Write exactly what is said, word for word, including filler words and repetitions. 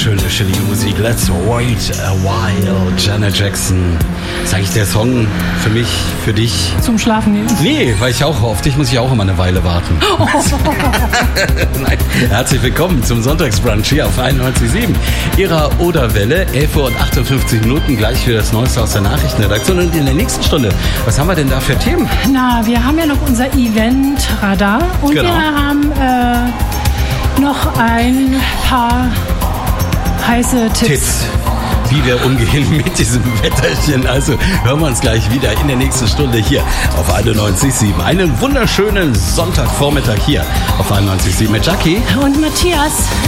wunderschöne, chillige Musik. Let's wait a while. Janet Jackson. Ist eigentlich der Song für mich, für dich? Zum Schlafen gehen? Nee, weil ich auch, auf dich muss ich auch immer eine Weile warten. Oh. Nein. Herzlich willkommen zum Sonntagsbrunch hier auf einundneunzig Komma sieben. Ihrer Oderwelle, elf Uhr und achtundfünfzig Minuten, gleich für das Neueste aus der Nachrichtenredaktion. Und in der nächsten Stunde, was haben wir denn da für Themen? Na, wir haben ja noch unser Event-Radar und Genau. wir haben äh, noch ein paar heiße Tipps. Tipps, wie wir umgehen mit diesem Wetterchen. Also hören wir uns gleich wieder in der nächsten Stunde hier auf einundneunzig Komma sieben. Einen wunderschönen Sonntagvormittag hier auf einundneunzig Komma sieben mit Jackie Und Matthias.